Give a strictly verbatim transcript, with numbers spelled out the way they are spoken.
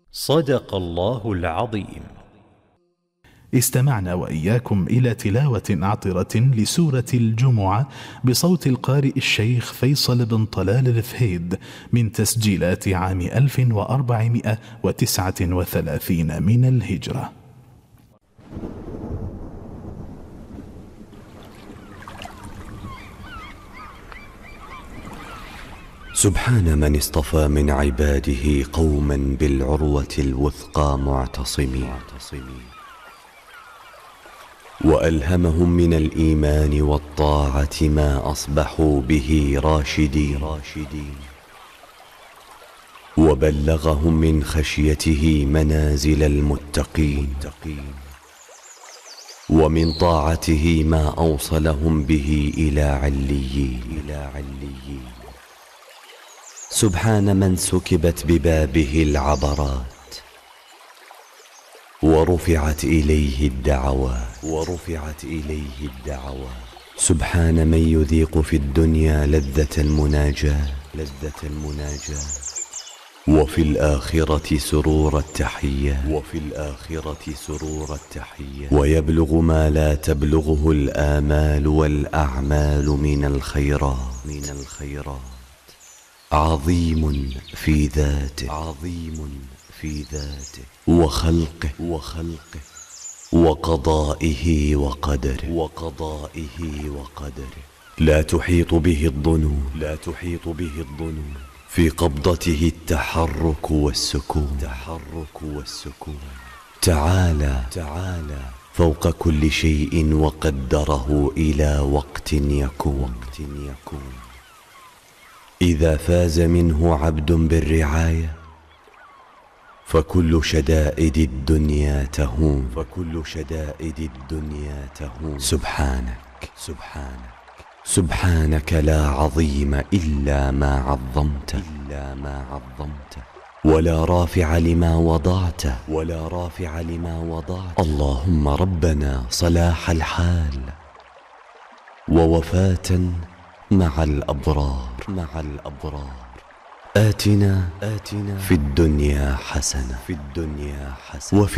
صدق الله العظيم. استمعنا وإياكم إلى تلاوة عطرة لسورة الجمعة بصوت القارئ الشيخ فيصل بن طلال الفهيد من تسجيلات عام ألف وأربعمائة وتسعة وثلاثين من الهجرة. سبحان من اصطفى من عباده قوما بالعروة الوثقى معتصمين، وألهمهم من الإيمان والطاعة ما أصبحوا به راشدين، وبلغهم من خشيته منازل المتقين، ومن طاعته ما أوصلهم به إلى عليين. سبحان من سكبت ببابه العبرات ورفعت إليه الدعوات ورفعت إليه الدعوات سبحان من يذيق في الدنيا لذة المناجاة لذة المناجاة وفي الآخرة سرور التحيات وفي الآخرة سرور التحيات ويبلغ ما لا تبلغه الآمال والأعمال من الخيرات من الخيرات عظيم في ذاته عظيم في ذاته وخلقه وخلقه وقضائه وقدره وقضائه وقدره لا تحيط به الظنون لا تحيط به الظنون في قبضته التحرك والسكون التحرك والسكون تعالى تعالى فوق كل شيء وقدره إلى وقت يكون وقت يكون إذا فاز منه عبد بالرعاية فكل شدائد الدنيا تهون فكل شدائد الدنيا تهون سبحانك سبحانك سبحانك لا عظيم إلا ما عظمت إلا ما عظمت ولا رافع لما وضعته ولا رافع لما وضعت اللهم ربنا صلاح الحال ووفاة مع الأبرار مع الأبرار آتنا آتنا في الدنيا حسنة في الدنيا حسنة وفي